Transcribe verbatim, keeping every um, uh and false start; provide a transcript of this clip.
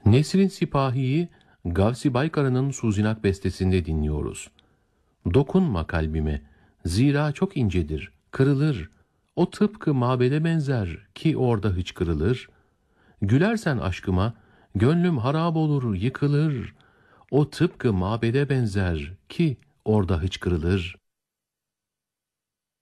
Nesrin Sipahi'yi Gavsi Baykara'nın Suzinak bestesinde dinliyoruz. Dokunma kalbime, zira çok incedir, kırılır. O tıpkı mabede benzer ki orada hıçkırılır. Gülersen aşkıma, gönlüm harap olur, yıkılır. O tıpkı mabede benzer ki orada hıçkırılır.